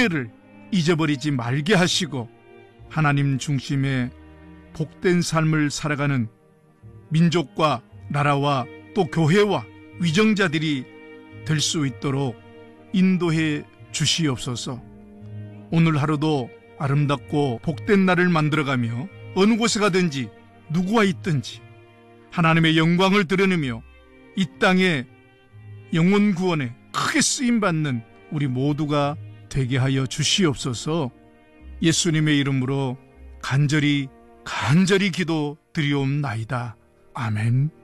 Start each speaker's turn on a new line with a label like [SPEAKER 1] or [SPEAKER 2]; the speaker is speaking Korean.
[SPEAKER 1] 은혜를 잊어버리지 말게 하시고 하나님 중심의 복된 삶을 살아가는 민족과 나라와 또 교회와 위정자들이 될 수 있도록 인도해 주시옵소서. 오늘 하루도 아름답고 복된 날을 만들어가며 어느 곳에 가든지 누구와 있든지 하나님의 영광을 드러내며 이 땅에 영혼 구원에 크게 쓰임받는 우리 모두가 되게 하여 주시옵소서. 예수님의 이름으로 간절히 기도드리옵나이다. 아멘.